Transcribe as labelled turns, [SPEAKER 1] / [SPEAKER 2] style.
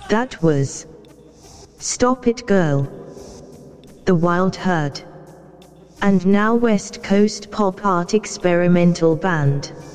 [SPEAKER 1] That was Stop It Girl, The Wild Herd, and now West Coast pop art experimental band